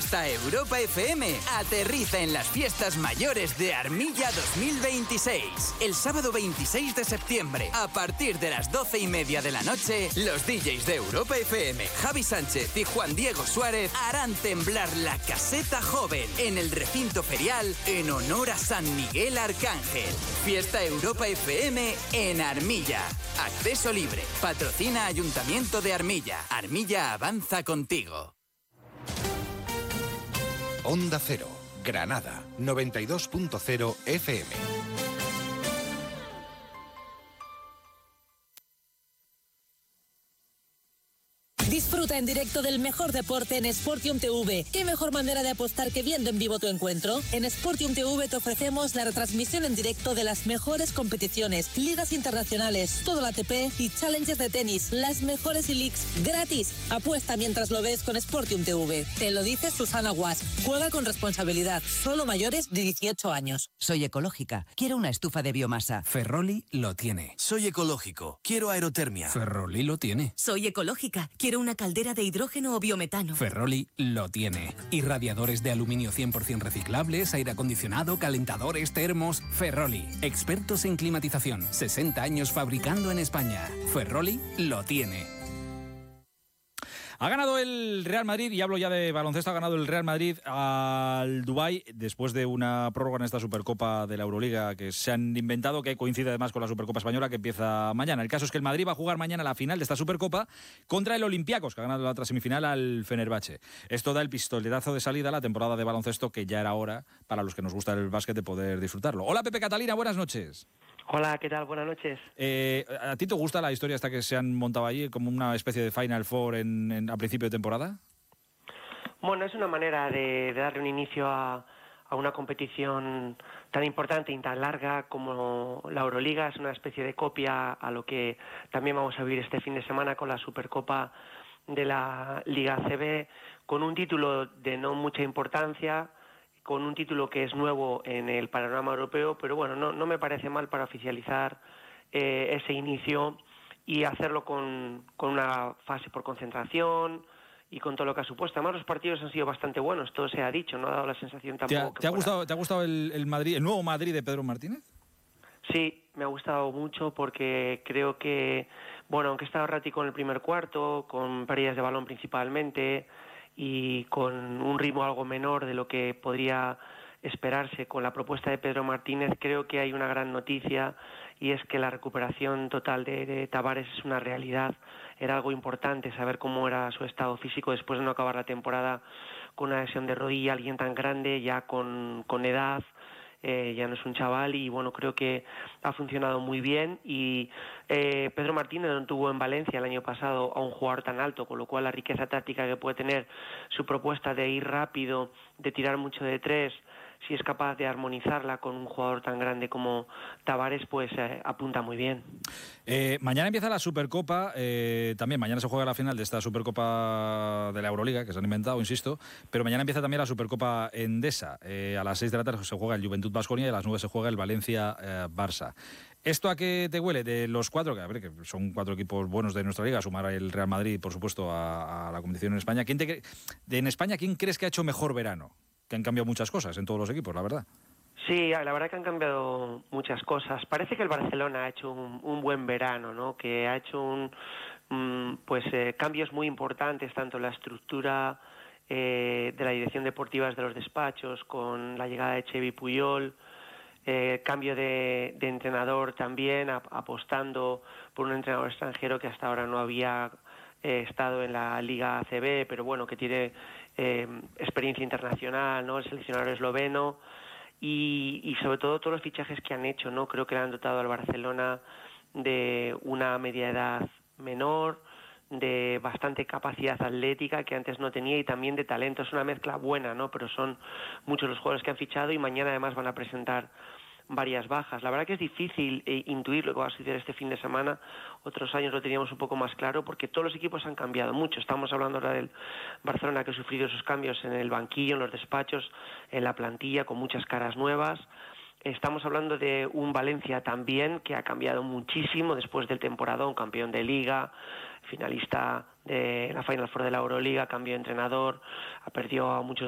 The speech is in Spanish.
Fiesta Europa FM aterriza en las fiestas mayores de Armilla 2026. El sábado 26 de septiembre, a partir de las 12:30 de la noche, los DJs de Europa FM, Javi Sánchez y Juan Diego Suárez, harán temblar la caseta joven en el recinto ferial en honor a San Miguel Arcángel. Fiesta Europa FM en Armilla. Acceso libre. Patrocina Ayuntamiento de Armilla. Armilla avanza contigo. Onda Cero, Granada, 92.0 FM. Disfruta en directo del mejor deporte en Sportium TV. ¿Qué mejor manera de apostar que viendo en vivo tu encuentro? En Sportium TV te ofrecemos la retransmisión en directo de las mejores competiciones, ligas internacionales, todo el ATP y challenges de tenis, las mejores e-leagues gratis. Apuesta mientras lo ves con Sportium TV. Te lo dice Susana Guas. Juega con responsabilidad. Solo mayores de 18 años. Soy ecológica. Quiero una estufa de biomasa. Ferroli lo tiene. Soy ecológico. Quiero aerotermia. Ferroli lo tiene. Soy ecológica. Quiero una caldera de hidrógeno o biometano. Ferroli lo tiene. Irradiadores de aluminio 100% reciclables, aire acondicionado, calentadores, termos. Ferroli, expertos en climatización. 60 años fabricando en España. Ferroli lo tiene. Ha ganado el Real Madrid, y hablo ya de baloncesto, ha ganado el Real Madrid al Dubái después de una prórroga en esta Supercopa de la Euroliga que se han inventado, que coincide además con la Supercopa Española que empieza mañana. El caso es que el Madrid va a jugar mañana la final de esta Supercopa contra el Olympiacos, que ha ganado la otra semifinal al Fenerbahce. Esto da el pistoletazo de salida a la temporada de baloncesto que ya era hora para los que nos gusta el básquet de poder disfrutarlo. Hola Pepe Catalina, buenas noches. Hola, ¿qué tal? Buenas noches. ¿A ti te gusta la historia esta que se han montado allí como una especie de Final Four a principio de temporada? Bueno, es una manera de darle un inicio a una competición tan importante y tan larga como la Euroliga. Es una especie de copia a lo que también vamos a vivir este fin de semana con la Supercopa de la Liga ACB, con un título de no mucha importancia, con un título que es nuevo en el panorama europeo, pero bueno, no me parece mal para oficializar ese inicio y hacerlo con una fase por concentración y con todo lo que ha supuesto. Además, los partidos han sido bastante buenos, todo se ha dicho, no ha dado la sensación tampoco. ¿Te ha gustado el Madrid, el nuevo Madrid de Pedro Martínez? Sí, me ha gustado mucho porque creo que, bueno, aunque he estado errático en el primer cuarto, con pérdidas de balón principalmente, y con un ritmo algo menor de lo que podría esperarse con la propuesta de Pedro Martínez, creo que hay una gran noticia, y es que la recuperación total de Tavares es una realidad. Era algo importante saber cómo era su estado físico después de no acabar la temporada con una lesión de rodilla, alguien tan grande, ya con edad. Ya no es un chaval, y bueno, creo que ha funcionado muy bien. Y Pedro Martínez no tuvo en Valencia el año pasado a un jugador tan alto, con lo cual la riqueza táctica que puede tener su propuesta de ir rápido, de tirar mucho de tres, si es capaz de armonizarla con un jugador tan grande como Tavares, pues apunta muy bien. Mañana empieza la Supercopa, también mañana se juega la final de esta Supercopa de la Euroliga, que se han inventado, insisto, pero mañana empieza también la Supercopa Endesa. A las 6 de la tarde se juega el Juventud Baskonia y a las 9 se juega el Valencia-Barça. ¿Esto a qué te huele? De los cuatro, que a ver, que son cuatro equipos buenos de nuestra liga, sumar el Real Madrid, por supuesto, a la competición en España. En España, ¿quién crees que ha hecho mejor verano? Que han cambiado muchas cosas en todos los equipos, la verdad. Sí, la verdad que han cambiado muchas cosas. Parece que el Barcelona ha hecho un buen verano, ¿no? Que ha hecho cambios muy importantes, tanto en la estructura de la dirección deportiva de los despachos, con la llegada de Xevi Puyol, cambio de entrenador también, apostando por un entrenador extranjero que hasta ahora no había estado en la Liga ACB, pero bueno, que tiene experiencia internacional, ¿no? El seleccionador esloveno, y sobre todo todos los fichajes que han hecho, ¿no? Creo que le han dotado al Barcelona de una media edad menor, de bastante capacidad atlética que antes no tenía, y también de talento. Es una mezcla buena, ¿no? Pero son muchos los jugadores que han fichado, y mañana además van a presentar varias bajas. La verdad que es difícil intuir lo que va a suceder este fin de semana. Otros años lo teníamos un poco más claro, porque todos los equipos han cambiado mucho. Estamos hablando ahora del Barcelona, que ha sufrido esos cambios en el banquillo, en los despachos, en la plantilla, con muchas caras nuevas. Estamos hablando de un Valencia también, que ha cambiado muchísimo después del temporadón, campeón de Liga, finalista de la Final Four de la Euroliga, cambió de entrenador, ha perdido a muchos